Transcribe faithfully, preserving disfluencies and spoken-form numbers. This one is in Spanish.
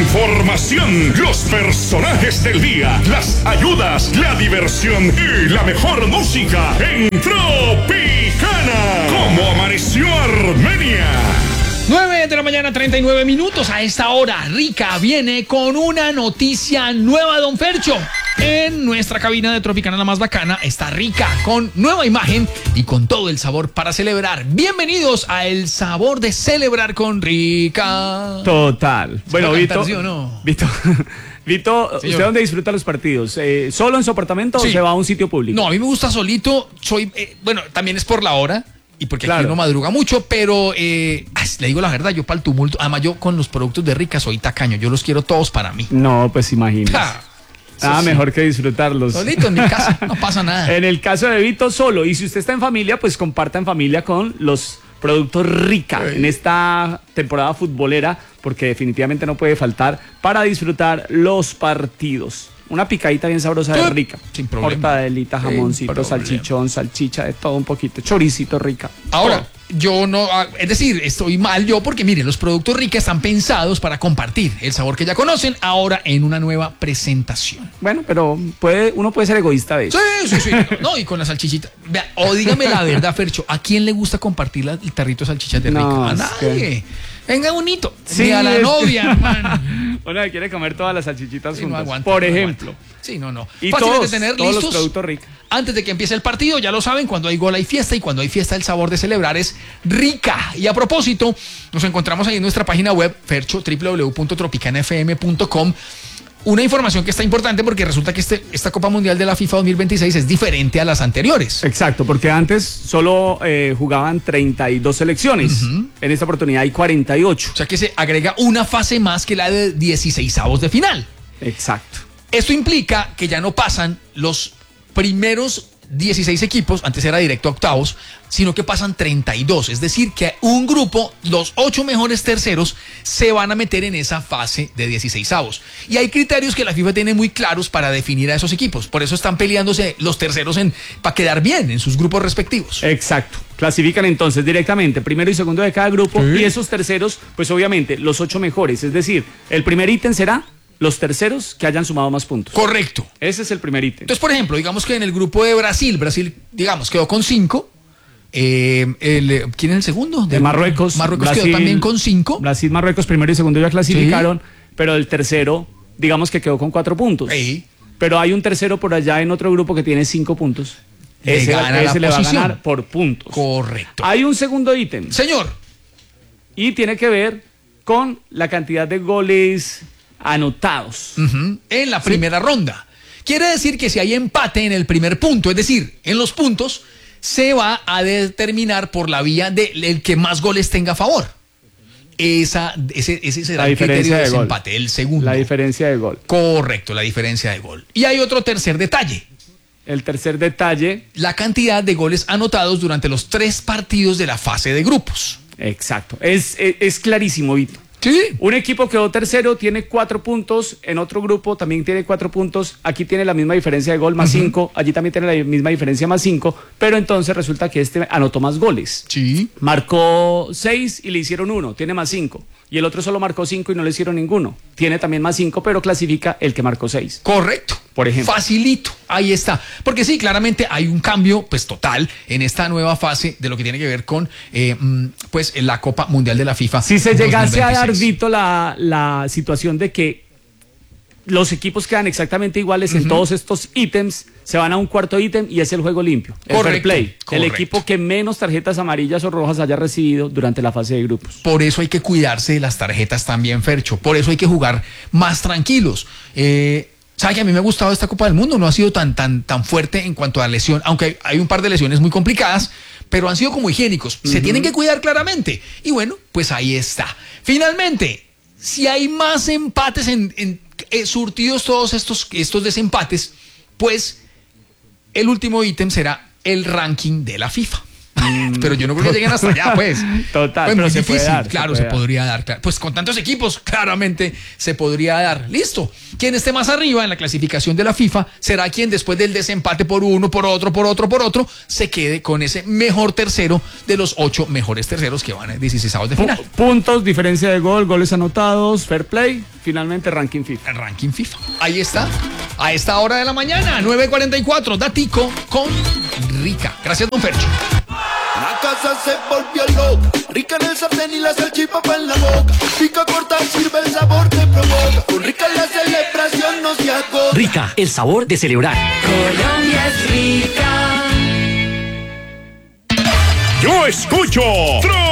información, los personajes del día, las ayudas, la diversión y la mejor música en Tropicana. ¿Cómo amaneció Armenia? nueve de la mañana, treinta y nueve minutos. A esta hora, Rica viene con una noticia nueva, don Fercho. En nuestra cabina de Tropicana, la más bacana, está Rica con nueva imagen y con todo el sabor para celebrar. Bienvenidos a El Sabor de Celebrar con Rica. Total. Bueno, Vito, ¿sí o no? Vito, Vito, ¿usted dónde disfruta los partidos? Eh, ¿Solo en su apartamento sí. o se va a un sitio público? No, a mí me gusta solito. Soy, eh, bueno, también es por la hora. Y porque claro. aquí uno madruga mucho, pero eh, ay, le digo la verdad, yo para el tumulto, además yo con los productos de Rica soy tacaño, yo los quiero todos para mí. No, pues imagínate. Ah, nada sí. mejor que disfrutarlos. Solito en mi casa, no pasa nada. En el caso de Vito, solo. Y si usted está en familia, pues comparta en familia con los productos Rica Ay. en esta temporada futbolera, porque definitivamente no puede faltar para disfrutar los partidos. Una picadita bien sabrosa de Rica. Sin problema. Mortadelita, jamoncito, salchichón, salchicha, de todo un poquito. Choricito Rica. Ahora, todo. yo no, es decir, estoy mal yo porque mire, los productos Rica están pensados para compartir el sabor que ya conocen, ahora en una nueva presentación. Bueno, pero puede, uno puede ser egoísta de eso. Sí, sí, sí. No, y con la salchichita. Vea, o dígame la verdad, Fercho, ¿a quién le gusta compartir la, el tarrito de salchichas de Rica? No, a nadie. Que... Venga, bonito. Sí, ni a la es... novia, hermano. Uno quiere comer todas las salchichitas sí, juntas, no aguanta, por no ejemplo. Aguanta. Sí, no, no. Y Fáciles todos, de tener todos listos. Los productos Rica. Antes de que empiece el partido, ya lo saben, cuando hay gol hay fiesta y cuando hay fiesta el sabor de celebrar es Rica. Y a propósito, nos encontramos ahí en nuestra página web, Fercho, doble u doble u doble u punto tropicana f m punto com. Una información que está importante porque resulta que este, esta Copa Mundial de la FIFA dos mil veintiséis es diferente a las anteriores. Exacto, porque antes solo eh, jugaban treinta y dos selecciones. Uh-huh. En esta oportunidad hay cuarenta y ocho. O sea que se agrega una fase más que la de dieciseisavos de final. Exacto. Esto implica que ya no pasan los primeros dieciséis equipos, antes era directo a octavos, sino que pasan treinta y dos, es decir, que un grupo, los ocho mejores terceros, se van a meter en esa fase de dieciseisavos. Y hay criterios que la FIFA tiene muy claros para definir a esos equipos, por eso están peleándose los terceros en, para quedar bien en sus grupos respectivos. Exacto, clasifican entonces directamente primero y segundo de cada grupo, sí. y esos terceros, pues obviamente los ocho mejores, es decir, el primer ítem será los terceros que hayan sumado más puntos. Correcto. Ese es el primer ítem. Entonces, por ejemplo, digamos que en el grupo de Brasil, Brasil, digamos, quedó con cinco. Eh, el, ¿Quién es el segundo? De Marruecos. Marruecos Brasil, quedó también con cinco. Brasil, Marruecos, primero y segundo ya clasificaron, sí. pero el tercero, digamos que quedó con cuatro puntos. Sí. Pero hay un tercero por allá en otro grupo que tiene cinco puntos. Le ese gana ese la le posición. va a ganar por puntos. Correcto. Hay un segundo ítem. Señor. Y tiene que ver con la cantidad de goles anotados uh-huh. en la primera sí. ronda. Quiere decir que si hay empate en el primer punto, es decir, en los puntos, se va a determinar por la vía del que más goles tenga a favor. Esa, ese, ese será la el criterio de de desempate, el segundo. La diferencia de gol. Correcto, la diferencia de gol. Y hay otro tercer detalle. El tercer detalle. La cantidad de goles anotados durante los tres partidos de la fase de grupos. Exacto. Es, es, es clarísimo, Vito. Sí. Un equipo quedó tercero, tiene cuatro puntos, en otro grupo también tiene cuatro puntos, aquí tiene la misma diferencia de gol, más uh-huh. cinco, allí también tiene la misma diferencia, más cinco, pero entonces resulta que este anotó más goles. Sí. Marcó seis y le hicieron uno, tiene más cinco. Y el otro solo marcó cinco y no le hicieron ninguno. Tiene también más cinco, pero clasifica el que marcó seis. Correcto. Por ejemplo. Facilito. Ahí está. Porque sí, claramente hay un cambio pues total en esta nueva fase de lo que tiene que ver con eh, pues la Copa Mundial de la FIFA. Si se llegase a dar, Vito, la, la situación de que los equipos quedan exactamente iguales uh-huh. en todos estos ítems, se van a un cuarto ítem y es el juego limpio. El correcto, fair play. Correcto. El equipo que menos tarjetas amarillas o rojas haya recibido durante la fase de grupos. Por eso hay que cuidarse de las tarjetas también, Fercho. Por eso hay que jugar más tranquilos. Eh, ¿Sabe que a mí me ha gustado esta Copa del Mundo? No ha sido tan, tan, tan fuerte en cuanto a lesión, aunque hay, hay un par de lesiones muy complicadas, pero han sido como higiénicos. Uh-huh. Se tienen que cuidar claramente. Y bueno, pues ahí está. Finalmente, si hay más empates en, en eh, surtidos todos estos, estos desempates, pues el último ítem será el ranking de la FIFA. Pero yo no creo que lleguen hasta allá, pues. Total, pues pero muy se difícil. puede dar, claro, se se, puede podría dar. Claro. Pues con tantos equipos, claramente se podría dar. Listo. Quien esté más arriba en la clasificación de la FIFA será quien después del desempate por uno, por otro, por otro, por otro, se quede con ese mejor tercero de los ocho mejores terceros que van a dieciseisavos de final. Puntos, diferencia de gol, goles anotados, fair play, finalmente ranking FIFA. El ranking FIFA. Ahí está. A esta hora de la mañana, nueve cuarenta y cuatro, Datico con Rica. Gracias, don Fercho. La casa se volvió loca, Rica en el sartén y la salchipapa en la boca. Pica corta, sirve el sabor que provoca. Con Rica la celebración no se agota. Rica, el sabor de celebrar. Colombia es rica. Yo escucho